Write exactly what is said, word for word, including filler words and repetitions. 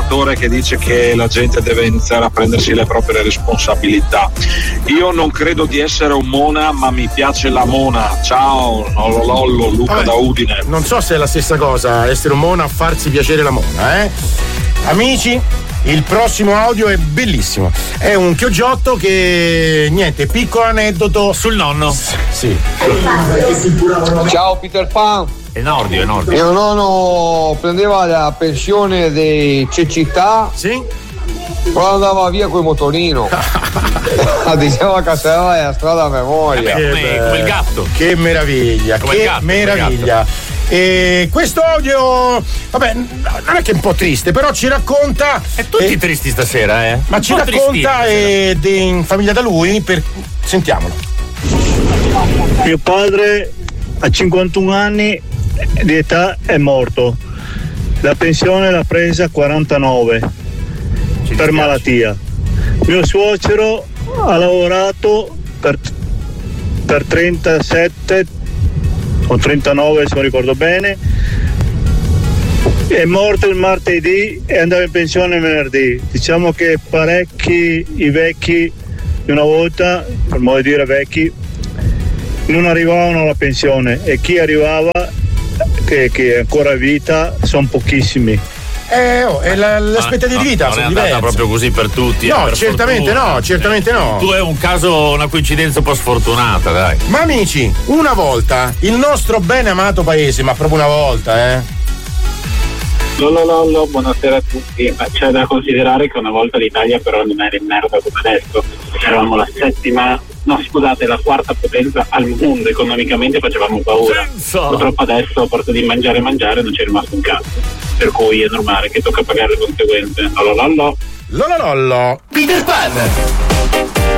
conservatore che dice che la gente deve iniziare a prendersi le proprie responsabilità. Io non credo di essere un mona, ma mi piace la mona. Ciao, Lollo Lollo, Luca Vabbè, da Udine. Non so se è la stessa cosa essere un mona o farsi piacere la mona, eh? Amici, il prossimo audio è bellissimo. È un chioggiotto che, niente, piccolo aneddoto sul nonno. Sì. Ciao Peter Pan. Enordio, enordio. Mio nonno prendeva la pensione di cecità. Sì. Poi andava via col motorino. Diceva che stava la strada a memoria. Che come, come il gatto. Che meraviglia, Come che il gatto, meraviglia. E questo audio, vabbè, non è che è un po' triste, però ci racconta. E tutti eh, tristi stasera, eh? Ma Un ci po' racconta eh, di in famiglia da lui, per... sentiamolo. Mio padre a cinquantuno anni di età è morto. La pensione l'ha presa a quarantanove per malattia. Mio suocero ha lavorato per, per trentasette o trentanove, se non ricordo bene. È morto il martedì e andava in pensione il venerdì. Diciamo che parecchi i vecchi di una volta, per modo di dire vecchi, non arrivavano alla pensione, e chi arrivava, che, che è ancora a vita, sono pochissimi. Eh, oh, è la, l'aspettativa no, di vita non sono è andata diverse. proprio così per tutti. No, eh, per certamente fortuna. no, certamente no. Tu è un caso, una coincidenza un po' sfortunata, dai. Ma amici, una volta il nostro ben amato paese, ma proprio una volta, eh. Lollo Lollo, buonasera a tutti. C'è da considerare che una volta l'Italia però non era in merda come adesso. Eravamo la settima, no scusate, la quarta potenza al mondo, economicamente facevamo paura. Senza. Purtroppo adesso a porto di mangiare e mangiare non c'è rimasto un cazzo. Per cui è normale che tocca pagare le conseguenze. Lollo Lollo. Lollo Lollo. Peter Pan.